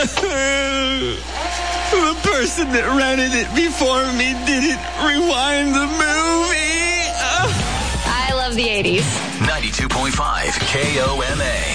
The person that rented it before me didn't rewind the movie. I love the 80s. 92.5 KOMA.